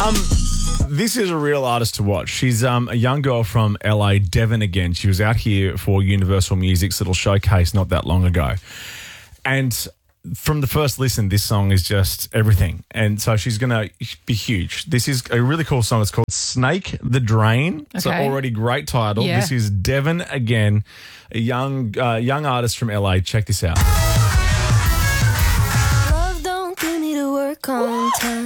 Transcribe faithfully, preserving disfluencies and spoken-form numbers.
Um, this is a real artist to watch. She's um, a young girl from L A, Devon again. She was out here for Universal Music's little showcase not that long ago. And from the first listen, this song is just everything. And so she's going to be huge. This is a really cool song. It's called Snake the Drain. It's an Okay. already great title. Yeah. This is Devon again, a young, uh, young artist from L A. Check this out. Love don't give me to work on time.